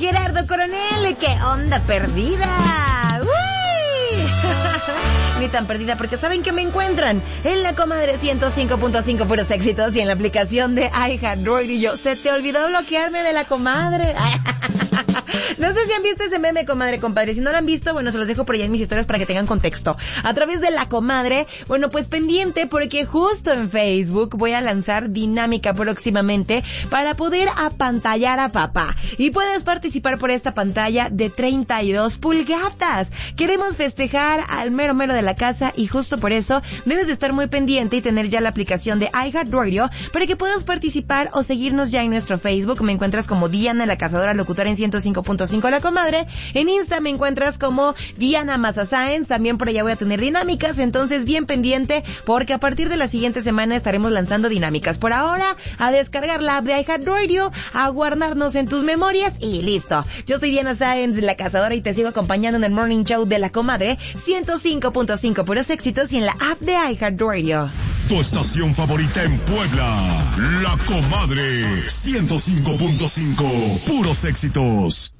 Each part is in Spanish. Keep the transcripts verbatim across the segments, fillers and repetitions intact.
Gerardo Coronel, ¿qué onda perdida? ¡Uy! Ni tan perdida, porque saben que me encuentran en La Comadre ciento cinco punto cinco puros éxitos y en la aplicación de iHeartRadio. Se te olvidó bloquearme de La Comadre. No sé si han visto ese meme, comadre, compadre. Si no lo han visto, bueno, se los dejo por allá en mis historias para que tengan contexto. A través de La Comadre, bueno, pues pendiente, porque justo en Facebook voy a lanzar dinámica próximamente para poder apantallar a papá. Y puedes participar por esta pantalla de treinta y dos pulgadas. Queremos festejar al mero mero de la casa y justo por eso debes de estar muy pendiente y tener ya la aplicación de iHeartRadio para que puedas participar o seguirnos ya en nuestro Facebook. Me encuentras como Diana, la cazadora locutora en ciento cinco punto cinco La Comadre. En Insta me encuentras como Diana Maza Sáenz. También por allá voy a tener dinámicas, entonces bien pendiente porque a partir de la siguiente semana estaremos lanzando dinámicas. Por ahora, a descargar la app de iHeartRadio, a guardarnos en tus memorias y listo. Yo soy Diana Sáenz, la cazadora, y te sigo acompañando en el Morning Show de La Comadre ciento cinco punto cinco puros éxitos y en la app de iHeartRadio. Tu estación favorita en Puebla, La Comadre ciento cinco punto cinco puros éxitos.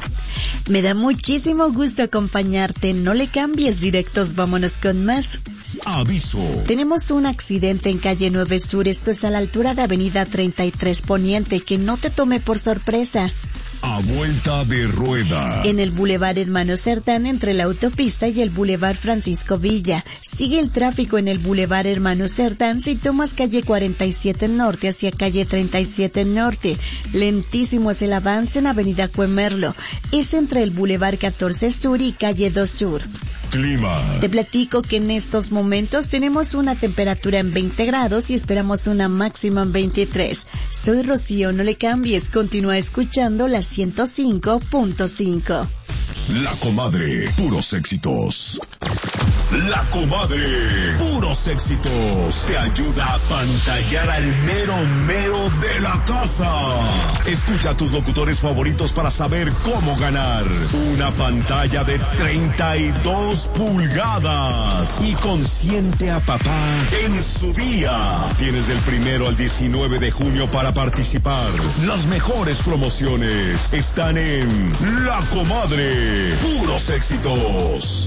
Me da muchísimo gusto acompañarte. No le cambies, directos, vámonos con más. Aviso. Tenemos un accidente en calle nueve Sur, esto es a la altura de avenida treinta y tres Poniente, que no te tome por sorpresa. A vuelta de rueda. En el Boulevard Hermano Cerdán, entre la autopista y el Boulevard Francisco Villa. Sigue el tráfico en el Boulevard Hermano Cerdán si tomas calle cuarenta y siete Norte hacia calle treinta y siete Norte. Lentísimo es el avance en avenida Cuemerlo. Es entre el Boulevard catorce Sur y calle dos Sur. Clima. Te platico que en estos momentos tenemos una temperatura en veinte grados y esperamos una máxima en veintitrés. Soy Rocío, no le cambies, continúa escuchando la ciento cinco punto cinco. La Comadre, puros éxitos. La Comadre, puros éxitos. Te ayuda a pantallar al mero mero de la casa. Escucha a tus locutores favoritos para saber cómo ganar una pantalla de treinta y dos pulgadas. Y consiente a papá en su día. Tienes del primero al diecinueve de junio para participar. Las mejores promociones están en La Comadre, puros éxitos.